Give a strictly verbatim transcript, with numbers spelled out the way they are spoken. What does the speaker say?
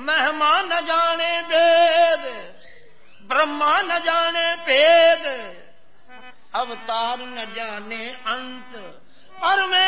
महिमा न जाने वेद, ब्रह्मा न जाने भेद, अवतार न जाने अंत, और मैं